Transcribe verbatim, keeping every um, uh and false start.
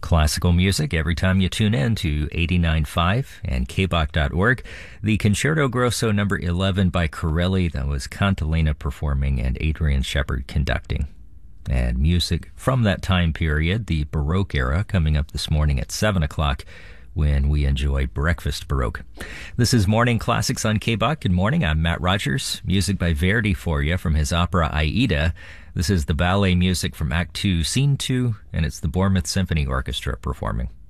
Classical music every time you tune in to eighty-nine point five and K B O C dot org. The Concerto Grosso number eleven by Corelli, that was Cantilena performing and Adrian Shepard conducting. And music from that time period, the Baroque era, coming up this morning at seven o'clock when we enjoy Breakfast Baroque. This is Morning Classics on K B O C. Good morning, I'm Matt Rogers. Music by Verdi for you from his opera Aida. This is the ballet music from Act two, Scene two, and it's the Bournemouth Symphony Orchestra performing.